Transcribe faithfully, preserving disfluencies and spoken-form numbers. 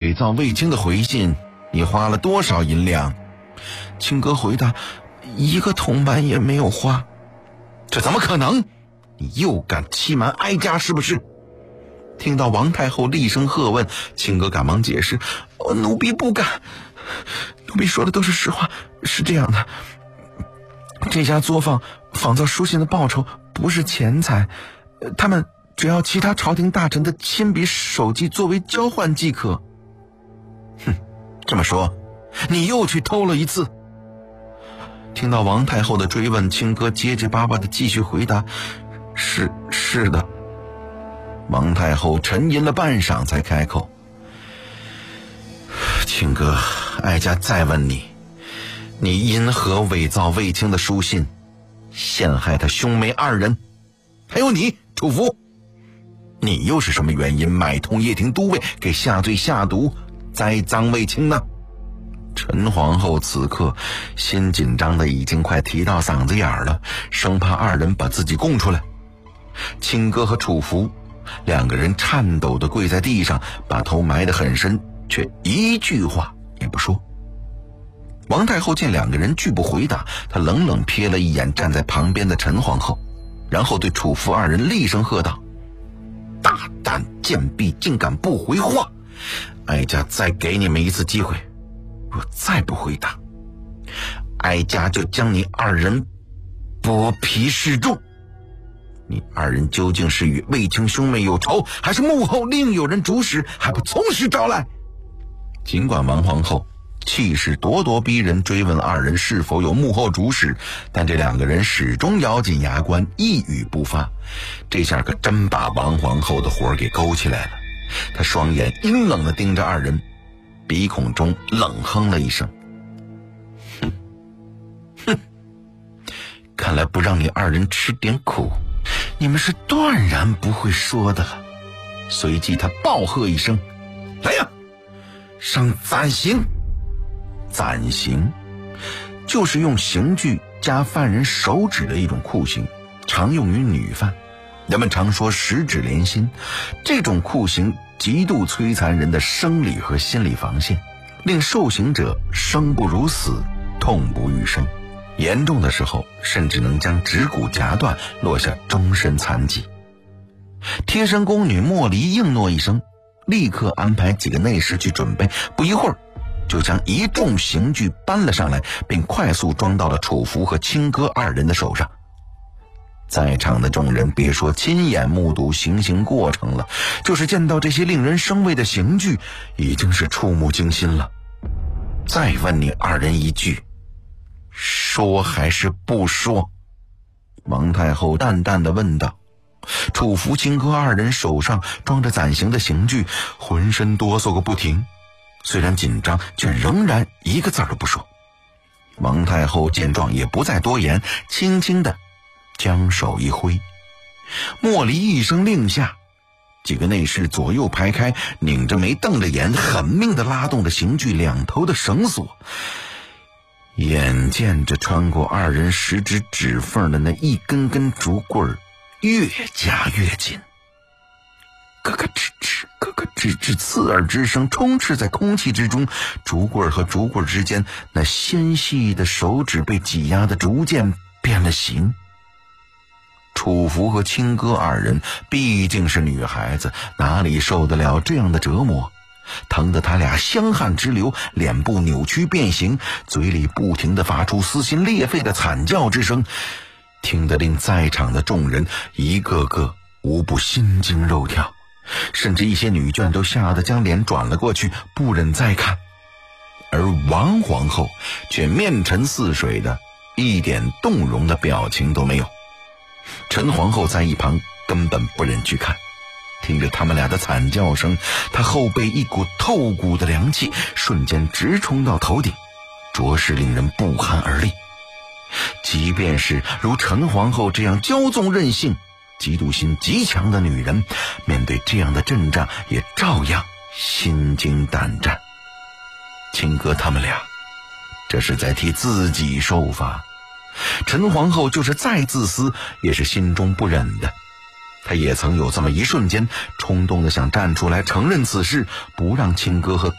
伪造卫青的回信，你花了多少银两？ 青哥回答，一个铜板也没有花。 这怎么可能？你又敢欺瞒哀家是不是？ 听到王太后厉声喝问，青哥赶忙解释，哦，奴婢不敢，奴婢说的都是实话。是这样的，这家作坊仿造书信的报酬不是钱财，他们只要其他朝廷大臣的亲笔手迹作为交换即可。 哼，这么说你又去偷了一次？ 听到王太后的追问，青哥结结巴巴的继续回答，是是的。 王太后沉吟了半晌才开口，青哥，哀家再问你，你因何伪造卫青的书信，陷害他兄妹二人？还有你楚服，你又是什么原因买通掖庭都尉，给下罪下毒，栽赃卫青呢？ 陈皇后此刻心紧张的已经快提到嗓子眼了，生怕二人把自己供出来。青哥和楚服两个人颤抖地跪在地上，把头埋得很深，却一句话也不说。王太后见两个人拒不回答，她冷冷瞥了一眼站在旁边的陈皇后，然后对楚服二人厉声喝道，大胆贱婢，竟敢不回话！哀家再给你们一次机会，若再不回答，哀家就将你二人剥皮示众。你二人究竟是与卫青兄妹有仇，还是幕后另有人主使，还不从实招来？尽管王皇后气势咄咄逼人，追问二人是否有幕后主使，但这两个人始终咬紧牙关，一语不发。这下可真把王皇后的火给勾起来了。她双眼阴冷地盯着二人，鼻孔中冷哼了一声，哼哼，看来不让你二人吃点苦，你们是断然不会说的了。随即他暴喝一声，来呀，上斩刑！斩刑就是用刑具加犯人手指的一种酷刑，常用于女犯。人们常说十指连心，这种酷刑极度摧残人的生理和心理防线，令受刑者生不如死，痛不欲生，严重的时候甚至能将指骨夹断，落下终身残疾。贴身宫女莫离应诺一声，立刻安排几个内侍去准备，不一会儿就将一众刑具搬了上来，并快速装到了楚服和青哥二人的手上。在场的众人别说亲眼目睹行刑过程了，就是见到这些令人生畏的刑具，已经是触目惊心了。再问你二人一句，说还是不说？王太后淡淡地问道。楚服、青哥二人手上装着暂刑的刑具，浑身哆嗦个不停，虽然紧张，却仍然一个字儿都不说。王太后见状也不再多言，轻轻地将手一挥，莫离一声令下，几个内侍左右排开，拧着眉瞪着眼，狠命地拉动着刑具两头的绳索。眼见着穿过二人食指指缝的那一根根竹棍越加越紧，咯咯吱吱，咯咯吱吱，刺耳之声充斥在空气之中，竹棍和竹棍之间那纤细的手指被挤压的逐渐变了形。楚服和青哥二人毕竟是女孩子，哪里受得了这样的折磨，疼得他俩香汗直流，脸部扭曲变形，嘴里不停地发出撕心裂肺的惨叫之声，听得令在场的众人一个个无不心惊肉跳，甚至一些女眷都吓得将脸转了过去，不忍再看。而王皇后却面沉似水的，一点动容的表情都没有。陈皇后在一旁根本不忍去看，听着他们俩的惨叫声，她后背一股透骨的凉气瞬间直冲到头顶，着实令人不寒而栗。即便是如陈皇后这样骄纵任性、嫉妒心极强的女人，面对这样的阵仗也照样心惊胆战。青哥他们俩这是在替自己受罚，陈皇后就是再自私也是心中不忍的。她也曾有这么一瞬间冲动的想站出来承认此事，不让青哥和